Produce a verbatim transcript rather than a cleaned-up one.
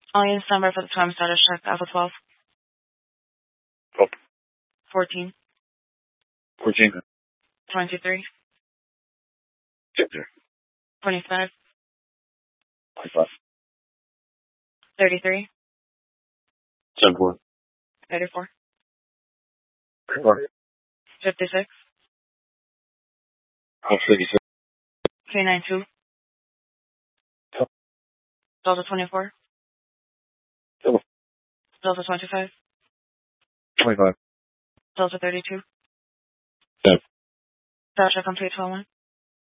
All units number for the time status check. Alpha twelve. twelve. fourteen. fourteen. twenty-three. Victor. twenty-five. twenty-five. thirty-three. seven four. thirty-four. thirty-four. fifty-six. fifty-six. K ninety-two. Delta twenty-four. Delta. Delta twenty-five. twenty-five. Delta thirty-two. Seven. Delta complete twelve one.